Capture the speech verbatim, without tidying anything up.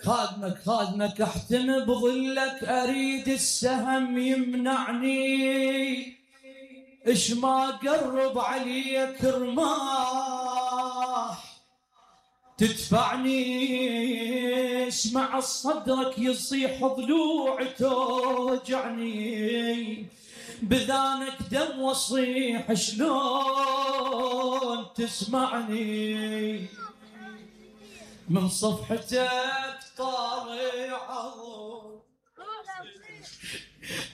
خادمك خادمك احتمي بظلك اريد السهم يمنعني، اش ما قرب عليك رماح تدفعني، اسمع صدرك يصيح ضلوع توجعني، بذانك دم وصيح شلون تسمعني، من صفحتك طالع